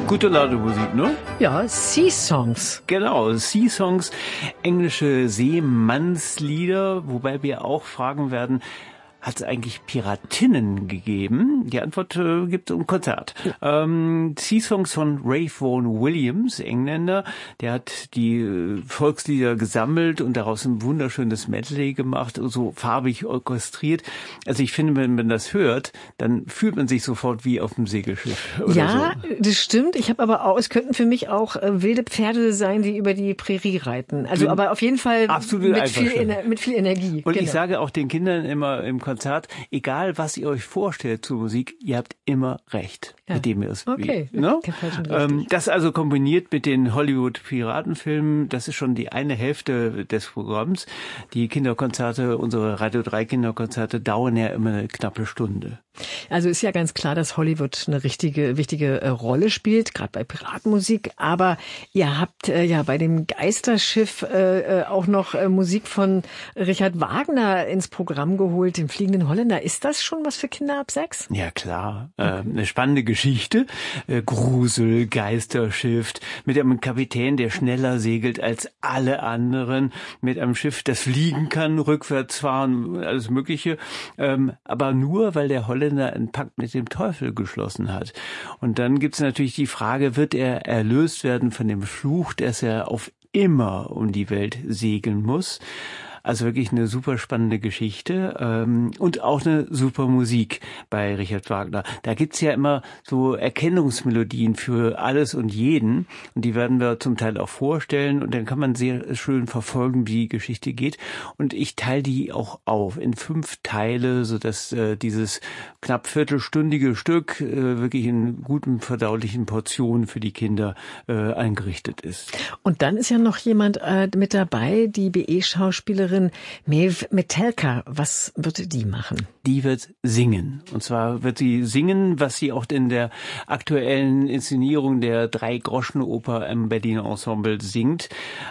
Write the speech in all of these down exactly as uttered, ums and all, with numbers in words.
Gute Laune Musik, ne? Ja, Sea Songs. Genau, Sea Songs, englische Seemannslieder, wobei wir auch fragen werden, hat es eigentlich Piratinnen gegeben? Die Antwort äh, gibt es im Konzert. Ja. Ähm, Sea Songs von Ray Vaughan Williams, Engländer, der hat die äh, Volkslieder gesammelt und daraus ein wunderschönes Medley gemacht, so farbig orchestriert. Also ich finde, wenn man das hört, dann fühlt man sich sofort wie auf dem Segelschiff. Oder ja, so. Das stimmt. Ich habe aber auch, es könnten für mich auch äh, wilde Pferde sein, die über die Prärie reiten. Also Bin aber auf jeden Fall mit viel, Ener- mit viel Energie. Und genau. Ich sage auch den Kindern immer im Konzert, egal was ihr euch vorstellt zur Musik, ihr habt immer recht, ja. mit dem ihr es okay. ne? ähm, Das also kombiniert mit den Hollywood-Piratenfilmen, das ist schon die eine Hälfte des Programms. Die Kinderkonzerte, unsere Radio drei Kinderkonzerte dauern ja immer eine knappe Stunde. Also ist ja ganz klar, dass Hollywood eine richtige, wichtige äh, Rolle spielt, gerade bei Piratenmusik. Aber ihr habt äh, ja bei dem Geisterschiff äh, auch noch äh, Musik von Richard Wagner ins Programm geholt, den Fliegenden Holländer. Ist das schon was für Kinder ab sechs? Ja, klar. Äh, eine spannende Geschichte. Äh, Grusel, Geisterschiff, mit einem Kapitän, der schneller segelt als alle anderen, mit einem Schiff, das fliegen kann, rückwärts fahren, alles Mögliche. Ähm, aber nur, weil der Holländer einen Pakt mit dem Teufel geschlossen hat. Und dann gibt es natürlich die Frage, wird er erlöst werden von dem Fluch, dass er auf immer um die Welt segeln muss? Also wirklich eine super spannende Geschichte ähm, und auch eine super Musik bei Richard Wagner. Da gibt's ja immer so Erkennungsmelodien für alles und jeden und die werden wir zum Teil auch vorstellen und dann kann man sehr schön verfolgen, wie die Geschichte geht. Und ich teile die auch auf in fünf Teile, sodass äh, dieses knapp viertelstündige Stück äh, wirklich in guten verdaulichen Portionen für die Kinder äh, eingerichtet ist. Und dann ist ja noch jemand äh, mit dabei, die B E-Schauspielerin Maeve Metelka. Was wird die machen? Die wird singen. Und zwar wird sie singen, was sie auch in der aktuellen Inszenierung der Drei-Groschen-Oper im Berliner Ensemble singt,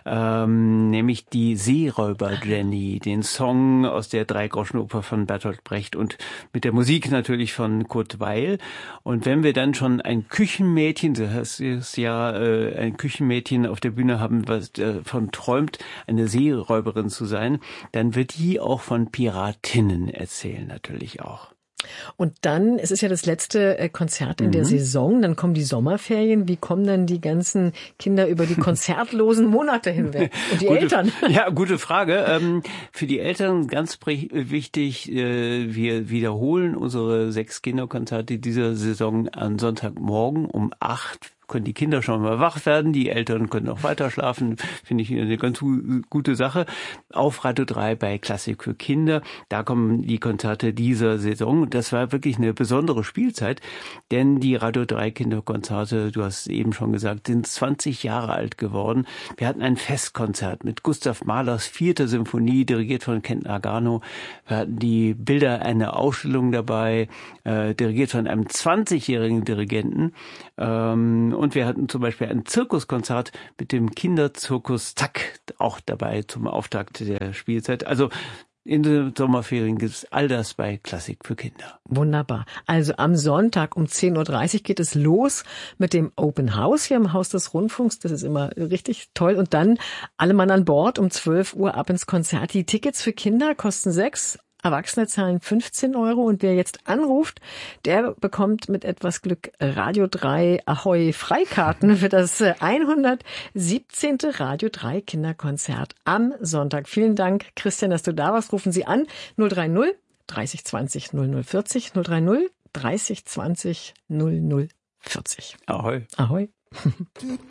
ähm, nämlich die Seeräuber-Jenny, den Song aus der Drei-Groschen-Oper von Bertolt Brecht und mit der Musik natürlich von Kurt Weill. Und wenn wir dann schon ein Küchenmädchen, das heißt es ja, äh, ein Küchenmädchen auf der Bühne haben, was davon träumt, eine Seeräuberin zu sein, dann wird die auch von Piratinnen erzählen, natürlich auch. Und dann, es ist ja das letzte Konzert in mhm. der Saison, dann kommen die Sommerferien. Wie kommen dann die ganzen Kinder über die konzertlosen Monate hinweg? Und die gute, Eltern? Ja, gute Frage. Ähm, für die Eltern ganz wichtig, äh, wir wiederholen unsere sechs Kinderkonzerte dieser Saison am Sonntagmorgen um acht. Können die Kinder schon mal wach werden, die Eltern können auch weiter schlafen, finde ich eine ganz gute Sache. Auf Radio drei bei Klassik für Kinder, da kommen die Konzerte dieser Saison. Das war wirklich eine besondere Spielzeit, denn die Radio drei Kinderkonzerte, du hast es eben schon gesagt, sind zwanzig Jahre alt geworden. Wir hatten ein Festkonzert mit Gustav Mahlers vierter Symphonie, dirigiert von Kent Nagano. Wir hatten die Bilder einer Ausstellung dabei, äh, dirigiert von einem zwanzigjährigen Dirigenten. Ähm, Und wir hatten zum Beispiel ein Zirkuskonzert mit dem Kinderzirkus Zack auch dabei zum Auftakt der Spielzeit. Also in den Sommerferien gibt es all das bei Klassik für Kinder. Wunderbar. Also am Sonntag um zehn Uhr dreißig geht es los mit dem Open House hier im Haus des Rundfunks. Das ist immer richtig toll. Und dann alle Mann an Bord um zwölf Uhr ab ins Konzert. Die Tickets für Kinder kosten sechs. Erwachsene zahlen fünfzehn Euro und wer jetzt anruft, der bekommt mit etwas Glück Radio drei Ahoi Freikarten für das hundertsiebzehnte Radio drei Kinderkonzert am Sonntag. Vielen Dank, Christian, dass du da warst. Rufen Sie an null drei null dreißig zwanzig null null vierzig null drei null dreißig zwanzig null null vierzig. Ahoi. Ahoi.